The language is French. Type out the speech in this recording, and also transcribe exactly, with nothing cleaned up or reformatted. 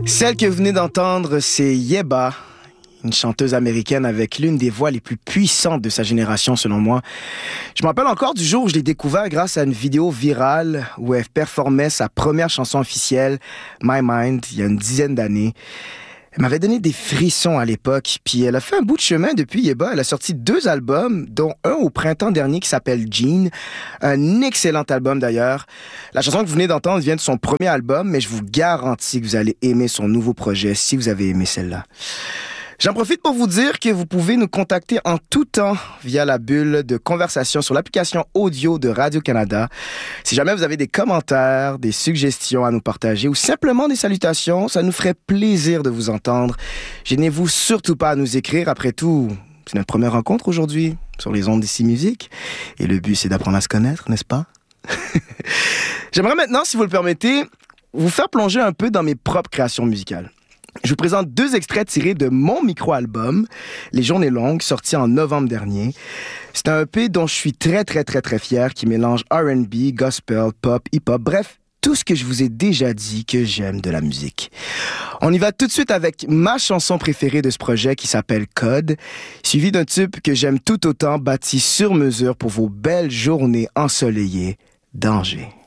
Celle que vous venez d'entendre, c'est Yebba, une chanteuse américaine avec l'une des voix les plus puissantes de sa génération, selon moi. Je me rappelle encore du jour où je l'ai découvert grâce à une vidéo virale où elle performait sa première chanson officielle, My Mind, il y a une dizaine d'années. Elle m'avait donné des frissons à l'époque, puis elle a fait un bout de chemin depuis Yebba. Elle a sorti deux albums, dont un au printemps dernier qui s'appelle Jean. Un excellent album d'ailleurs. La chanson que vous venez d'entendre vient de son premier album, mais je vous garantis que vous allez aimer son nouveau projet si vous avez aimé celle-là. J'en profite pour vous dire que vous pouvez nous contacter en tout temps via la bulle de conversation sur l'application audio de Radio-Canada. Si jamais vous avez des commentaires, des suggestions à nous partager ou simplement des salutations, ça nous ferait plaisir de vous entendre. Gênez-vous surtout pas à nous écrire. Après tout, c'est notre première rencontre aujourd'hui sur les ondes d'Ici Musique. Et le but, c'est d'apprendre à se connaître, n'est-ce pas? J'aimerais maintenant, si vous le permettez, vous faire plonger un peu dans mes propres créations musicales. Je vous présente deux extraits tirés de mon micro-album, Les Journées Longues, sorti en novembre dernier. C'est un E P dont je suis très, très, très, très fier, qui mélange R and B, gospel, pop, hip-hop, bref, tout ce que je vous ai déjà dit que j'aime de la musique. On y va tout de suite avec ma chanson préférée de ce projet qui s'appelle Code, suivi d'un tube que j'aime tout autant, bâti sur mesure pour vos belles journées ensoleillées d'Angers.